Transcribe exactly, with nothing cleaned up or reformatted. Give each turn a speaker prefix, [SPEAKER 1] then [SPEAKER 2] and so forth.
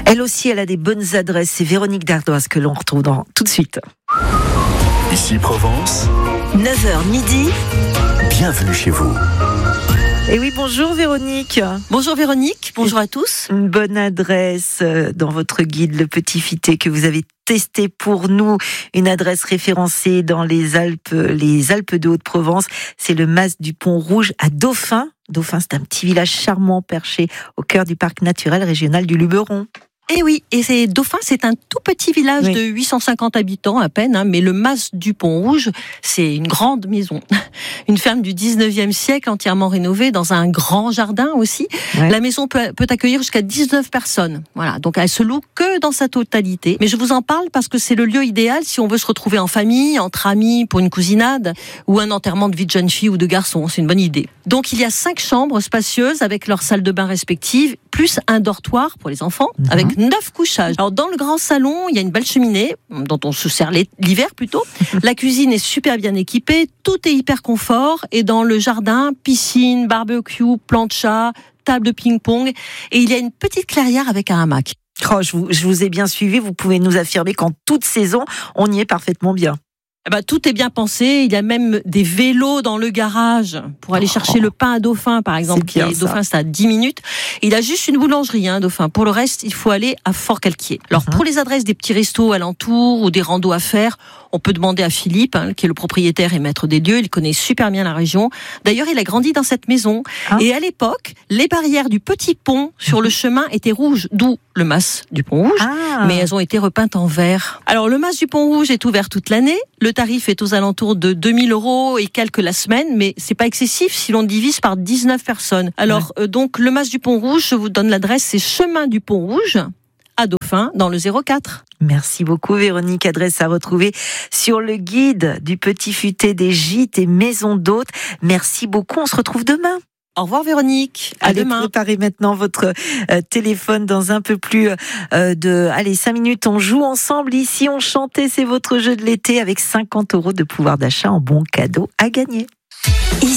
[SPEAKER 1] Elle aussi, elle a des bonnes adresses. C'est Véronique Dardoise que l'on retrouve dans, tout de suite.
[SPEAKER 2] Ici Provence,
[SPEAKER 1] neuf heures midi.
[SPEAKER 2] bienvenue chez vous.
[SPEAKER 1] Et oui, bonjour Véronique.
[SPEAKER 3] Bonjour Véronique, bonjour à tous.
[SPEAKER 1] Une bonne adresse dans votre guide, le Petit Futé, que vous avez testé pour nous. Une adresse référencée dans les Alpes, les Alpes de Haute-Provence. C'est le Mas du Pont Rouge à Dauphin. Dauphin, c'est un petit village charmant perché au cœur du parc naturel régional du Luberon.
[SPEAKER 3] Et oui, et c'est Dauphin, c'est un tout petit village oui. de huit cent cinquante habitants à peine, hein, mais le Mas du Pont Rouge, c'est une grande maison. Une ferme du dix-neuvième siècle entièrement rénovée dans un grand jardin aussi. Ouais. La maison peut, peut accueillir jusqu'à dix-neuf personnes. Voilà, donc elle se loue que dans sa totalité. Mais je vous en parle parce que c'est le lieu idéal si on veut se retrouver en famille, entre amis, pour une cousinade ou un enterrement de vie de jeune fille ou de garçon. C'est une bonne idée. Donc il y a cinq chambres spacieuses avec leurs salles de bain respectives, plus un dortoir pour les enfants, mmh. avec neuf couchages. Alors dans le grand salon, il y a une belle cheminée dont on se sert l'hiver plutôt. La cuisine est super bien équipée, tout est hyper confort. Et dans le jardin, piscine, barbecue, plancha, table de ping-pong. Et il y a une petite clairière avec un hamac.
[SPEAKER 1] Oh, je vous, je vous ai bien suivi. Vous pouvez nous affirmer qu'en toute saison, on y est parfaitement bien.
[SPEAKER 3] Eh ben, tout est bien pensé. Il y a même des vélos dans le garage pour aller chercher oh. le pain à Dauphin, par exemple.
[SPEAKER 1] C'est bien,
[SPEAKER 3] qui est, Dauphin, c'est à dix minutes. Il a juste une boulangerie, hein, Dauphin. Pour le reste, il faut aller à Fort-Calquier. Alors, uh-huh. pour les adresses des petits restos alentours ou des randos à faire, on peut demander à Philippe, hein, qui est le propriétaire et maître des lieux. Il connaît super bien la région. D'ailleurs, il a grandi dans cette maison. Ah. Et à l'époque, les barrières du petit pont sur le chemin étaient rouges, d'où le Mas du Pont Rouge. Ah. Mais elles ont été repeintes en vert. Alors, le Mas du Pont Rouge est ouvert toute l'année. Le tarif est aux alentours de deux mille euros et quelques la semaine, mais c'est pas excessif si l'on divise par dix-neuf personnes. Alors, ouais. euh, donc, le Mas du Pont Rouge, je vous donne l'adresse, c'est chemin du Pont Rouge, à Dauphin, dans le zéro quatre.
[SPEAKER 1] Merci beaucoup Véronique, adresse à retrouver sur le guide du Petit Futé des gîtes et maisons d'hôtes. Merci beaucoup, on se retrouve demain.
[SPEAKER 3] Au revoir Véronique, à
[SPEAKER 1] allez,
[SPEAKER 3] demain.
[SPEAKER 1] Préparez maintenant votre euh, téléphone dans un peu plus euh, de allez cinq minutes, on joue ensemble ici, on chantait, c'est votre jeu de l'été avec cinquante euros de pouvoir d'achat en bons cadeaux à gagner. Ici.